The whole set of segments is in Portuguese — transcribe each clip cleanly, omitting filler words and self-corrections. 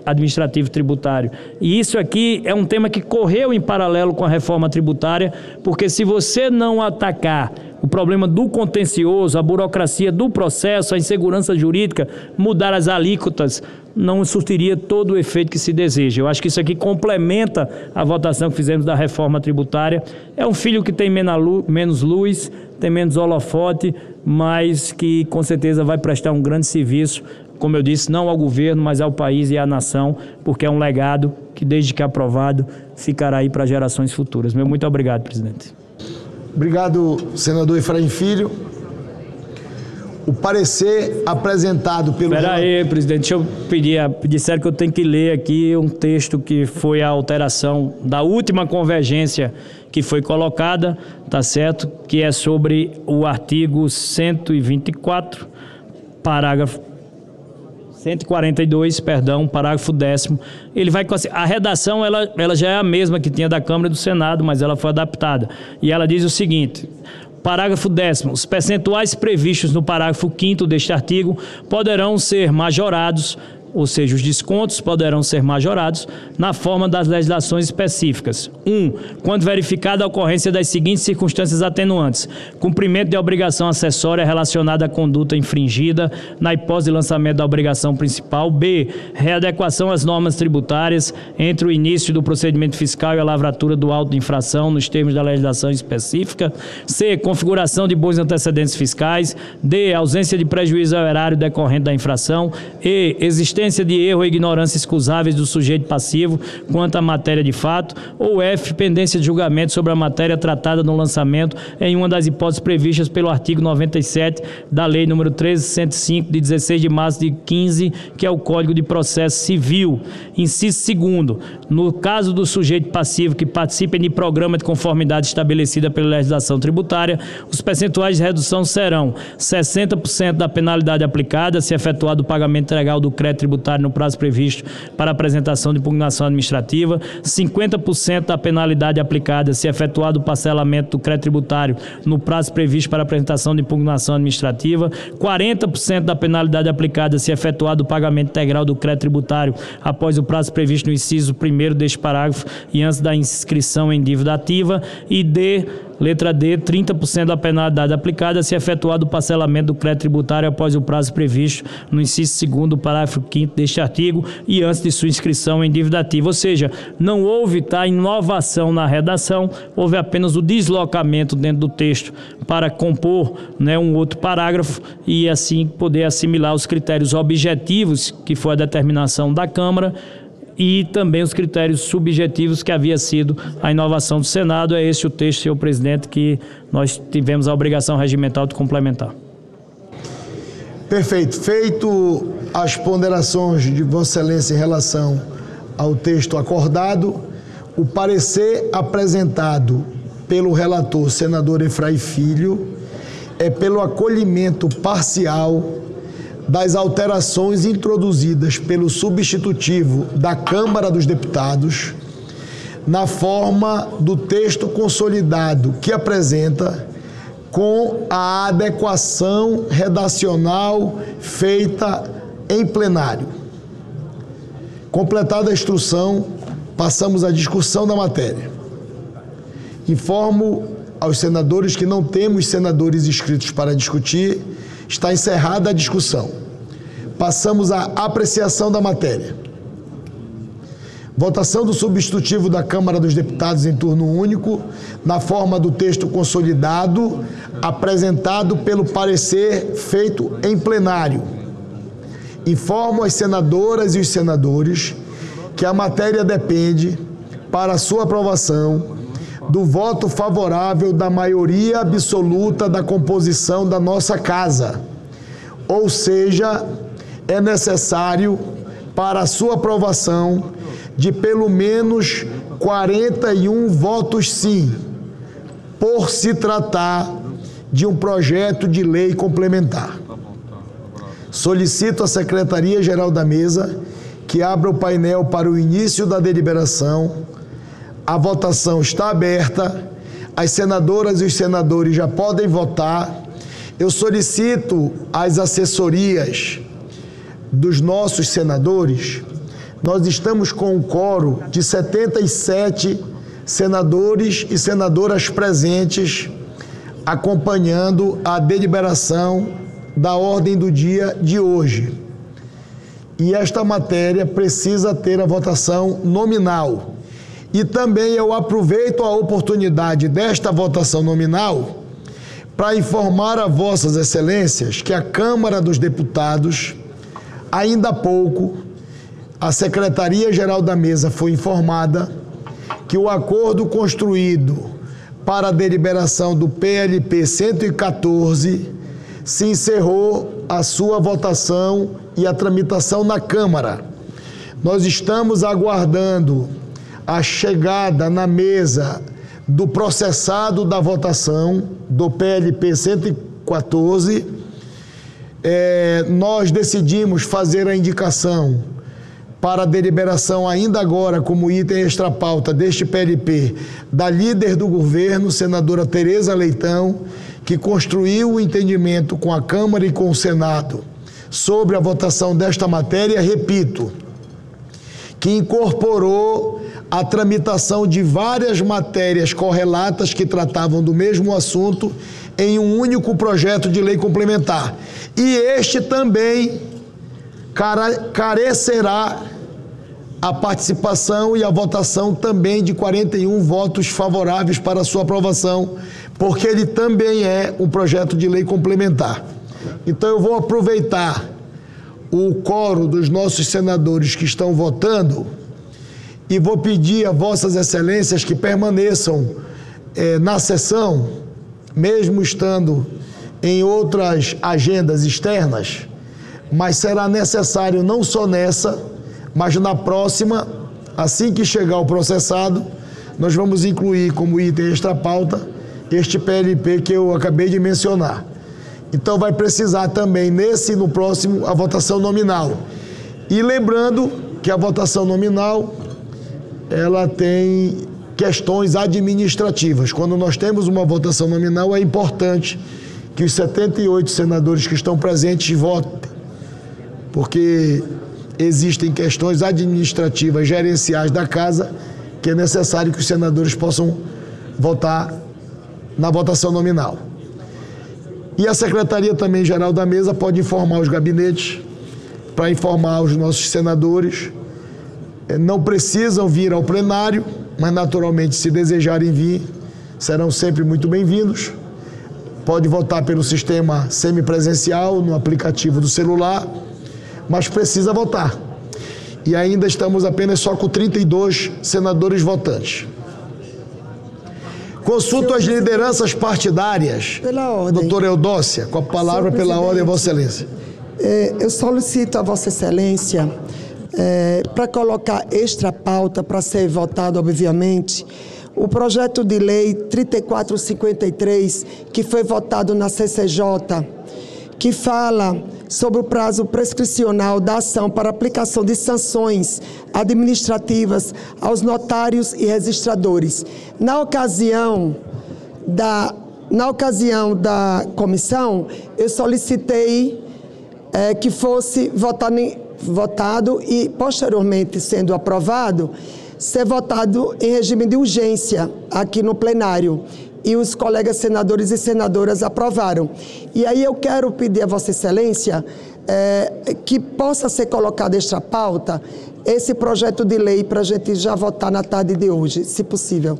administrativo tributário. E isso aqui é um tema que correu em paralelo com a reforma tributária, porque se você não atacar o problema do contencioso, a burocracia do processo, a insegurança jurídica, mudar as alíquotas, não surtiria todo o efeito que se deseja. Eu acho que isso aqui complementa a votação que fizemos da reforma tributária. É um filho que tem menos luz, tem menos holofote, mas que com certeza vai prestar um grande serviço, como eu disse, não ao governo, mas ao país e à nação, porque é um legado que, desde que aprovado, ficará aí para gerações futuras. Meu muito obrigado, presidente. Obrigado, senador Efraim Filho. O parecer apresentado pelo... Espera aí, presidente, deixa eu pedir, disseram que eu tenho que ler aqui um texto que foi a alteração da última convergência que foi colocada, tá certo? Que é sobre o artigo 124, parágrafo 142, perdão, parágrafo 10º. Ele vai, a redação ela já é a mesma que tinha da Câmara e do Senado, mas ela foi adaptada. E ela diz o seguinte: parágrafo 10º. Os percentuais previstos no parágrafo 5º deste artigo poderão ser majorados, ou seja, os descontos poderão ser majorados na forma das legislações específicas. 1. Quando verificada a ocorrência das seguintes circunstâncias atenuantes: cumprimento de obrigação acessória relacionada à conduta infringida na hipótese de lançamento da obrigação principal. B. Readequação às normas tributárias entre o início do procedimento fiscal e a lavratura do auto de infração nos termos da legislação específica. C. Configuração de bons antecedentes fiscais. D. Ausência de prejuízo ao erário decorrente da infração. E. Existência de erro ou ignorância excusáveis do sujeito passivo quanto à matéria de fato. Ou F. Pendência de julgamento sobre a matéria tratada no lançamento em uma das hipóteses previstas pelo artigo 97 da Lei nº 13.105, de 16 de março de 15, que é o Código de Processo Civil. Inciso 2º. No caso do sujeito passivo que participe de programa de conformidade estabelecida pela legislação tributária, os percentuais de redução serão 60% da penalidade aplicada, se efetuado o pagamento integral do crédito tributário no prazo previsto para apresentação de impugnação administrativa, 50% da penalidade aplicada se efetuado o parcelamento do crédito tributário no prazo previsto para apresentação de impugnação administrativa, 40% da penalidade aplicada se efetuado o pagamento integral do crédito tributário após o prazo previsto no inciso 1º deste parágrafo e antes da inscrição em dívida ativa, e D. Letra D, 30% da penalidade aplicada se efetuado o parcelamento do crédito tributário após o prazo previsto no inciso 2º do parágrafo 5º deste artigo e antes de sua inscrição em dívida ativa. Ou seja, não houve inovação na redação, houve apenas o deslocamento dentro do texto para compor, um outro parágrafo e assim poder assimilar os critérios objetivos, que foi a determinação da Câmara, e também os critérios subjetivos que havia sido a inovação do Senado. É esse o texto, senhor presidente, que nós tivemos a obrigação regimental de complementar. Perfeito. Feito as ponderações de Vossa Excelência em relação ao texto acordado, o parecer apresentado pelo relator, senador Efraim Filho, é pelo acolhimento parcial das alterações introduzidas pelo substitutivo da Câmara dos Deputados na forma do texto consolidado que apresenta, com a adequação redacional feita em plenário. Completada a instrução, passamos à discussão da matéria. Informo aos senadores que não temos senadores inscritos para discutir. Está encerrada a discussão. Passamos à apreciação da matéria. Votação do substitutivo da Câmara dos Deputados em turno único, na forma do texto consolidado, apresentado pelo parecer feito em plenário. Informo as senadoras e os senadores que a matéria depende, para sua aprovação, do voto favorável da maioria absoluta da composição da nossa Casa. Ou seja, é necessário, para a sua aprovação, de pelo menos 41 votos sim, por se tratar de um projeto de lei complementar. Solicito à Secretaria-Geral da Mesa que abra o painel para o início da deliberação. A votação está aberta, as senadoras e os senadores já podem votar. Eu solicito às assessorias dos nossos senadores nós estamos com um quórum de 77 senadores e senadoras presentes acompanhando a deliberação da ordem do dia de hoje. E esta matéria precisa ter a votação nominal. E também eu aproveito a oportunidade desta votação nominal para informar a Vossas Excelências que a Câmara dos Deputados, ainda há pouco, a Secretaria-Geral da Mesa foi informada que o acordo construído para a deliberação do PLP 114 se encerrou a sua votação e a tramitação na Câmara. Nós estamos aguardando a chegada na mesa do processado da votação do PLP 114. Nós decidimos fazer a indicação para a deliberação ainda agora como item extra-pauta deste PLP da líder do governo, senadora Tereza Leitão, que construiu o entendimento com a Câmara e com o Senado sobre a votação desta matéria, repito, que incorporou a tramitação de várias matérias correlatas que tratavam do mesmo assunto em um único projeto de lei complementar. E este também carecerá a participação e a votação também de 41 votos favoráveis para a sua aprovação, porque ele também é um projeto de lei complementar. Então eu vou aproveitar o quórum dos nossos senadores que estão votando e vou pedir a Vossas Excelências que permaneçam na sessão, mesmo estando em outras agendas externas, mas será necessário não só nessa, mas na próxima, assim que chegar o processado, nós vamos incluir como item extra-pauta este PLP que eu acabei de mencionar. Então vai precisar também nesse e no próximo a votação nominal. E lembrando que a votação nominal, ela tem questões administrativas. Quando nós temos uma votação nominal, é importante que os 78 senadores que estão presentes votem, porque existem questões administrativas, gerenciais da Casa, que é necessário que os senadores possam votar na votação nominal. E a Secretaria também Geral da Mesa pode informar os gabinetes, para informar os nossos senadores. Não precisam vir ao plenário, mas naturalmente, se desejarem vir, serão sempre muito bem-vindos. Pode votar pelo sistema semipresencial, no aplicativo do celular, mas precisa votar. E ainda estamos apenas só com 32 senadores votantes. Consulto as lideranças partidárias. Pela ordem. Doutora Eudócia, com a palavra pela ordem, Vossa Excelência. Eu solicito a Vossa Excelência para colocar extra pauta para ser votado, obviamente, o projeto de lei 3453, que foi votado na CCJ, que fala sobre o prazo prescricional da ação para aplicação de sanções administrativas aos notários e registradores. Na ocasião da comissão, eu solicitei que fosse votado e, posteriormente, sendo aprovado, ser votado em regime de urgência aqui no plenário. E os colegas senadores e senadoras aprovaram. E aí eu quero pedir a Vossa Excelência que possa ser colocado extra pauta esse projeto de lei para a gente já votar na tarde de hoje, se possível.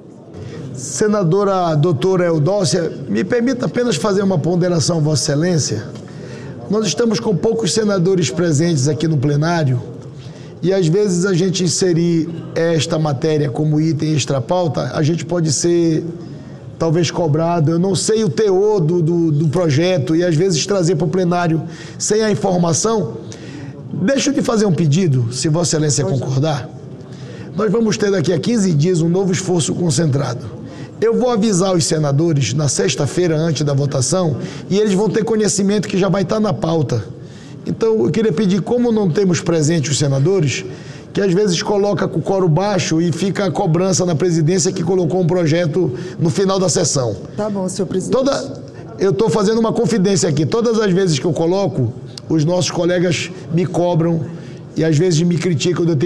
Senadora doutora Eudócia, me permita apenas fazer uma ponderação, Vossa Excelência. Nós estamos com poucos senadores presentes aqui no plenário e às vezes a gente inserir esta matéria como item extra pauta, a gente pode ser talvez cobrado, eu não sei o teor do projeto e às vezes trazer para o plenário sem a informação. Deixa eu te fazer um pedido, se Vossa Excelência concordar. Nós vamos ter daqui a 15 dias um novo esforço concentrado. Eu vou avisar os senadores na sexta-feira antes da votação e eles vão ter conhecimento que já vai estar na pauta. Então eu queria pedir, como não temos presente os senadores, que às vezes coloca com o quórum baixo e fica a cobrança na presidência que colocou um projeto no final da sessão. Tá bom, senhor presidente. Eu estou fazendo uma confidência aqui. Todas as vezes que eu coloco, os nossos colegas me cobram e às vezes me critica quando eu tenho